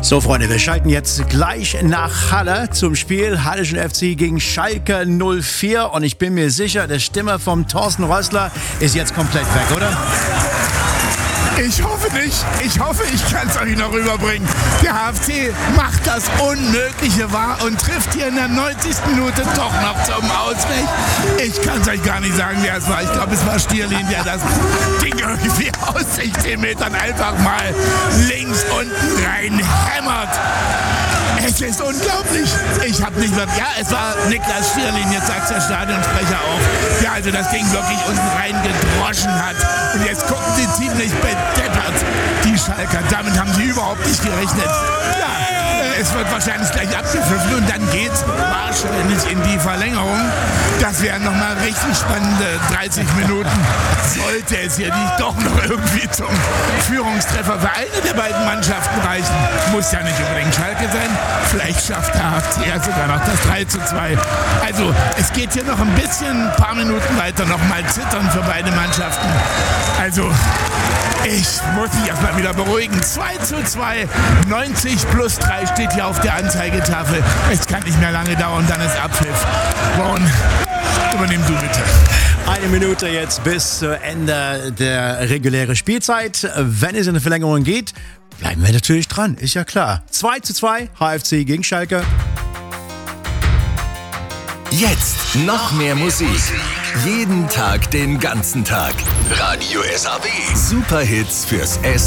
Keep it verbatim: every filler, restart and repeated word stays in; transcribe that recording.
So, Freunde, wir schalten jetzt gleich nach Halle zum Spiel Hallischen F C gegen Schalke null vier. Und ich bin mir sicher, die Stimme vom Thorsten Rössler ist jetzt komplett weg, oder? Ich hoffe nicht. Ich hoffe, ich kann es euch noch rüberbringen. Der H F C macht das Unmögliche wahr und trifft hier in der neunzigsten Minute doch noch zum Ausgleich. Ich kann es euch gar nicht sagen, wer es war. Ich glaube, es war Stierlin, der das Ding irgendwie aus sechzehn Metern einfach mal links unten rein hämmert. Es ist unglaublich. Ich habe nicht mehr... Ja, es war Niklas Stierlin, jetzt sagt der Stadionsprecher auch. Ja, also das Ding wirklich unten rein gedroschen hat. Und jetzt gucken sie ziemlich bedeppert, die Schalker. Damit haben sie überhaupt nicht gerechnet. Ja, es wird wahrscheinlich gleich abgepfiffen und dann geht's wahrscheinlich in die Verlängerung. Das wären nochmal richtig spannende dreißig Minuten. Sollte es hier nicht doch noch irgendwie zum Führungstreffer für eine der beiden Mannschaften reichen. Muss ja nicht unbedingt Schalke sein. Vielleicht schafft der H F C ja sogar noch das drei zu zwei. Also es geht hier noch ein bisschen, ein paar Minuten weiter, noch mal zittern für beide Mannschaften. Also ich muss mich erstmal wieder beruhigen. zwei zu zwei, neunzig plus drei steht hier auf der Anzeigetafel. Es kann nicht mehr lange dauern, dann ist Abpfiff. Ron, übernimm du bitte. Eine Minute jetzt bis zu Ende der regulären Spielzeit. Wenn es in eine Verlängerung geht, bleiben wir natürlich dran, ist ja klar. zwei zu zwei, H F C gegen Schalke. Jetzt noch mehr Musik. Jeden Tag, den ganzen Tag. Radio S A W. Superhits fürs Essen.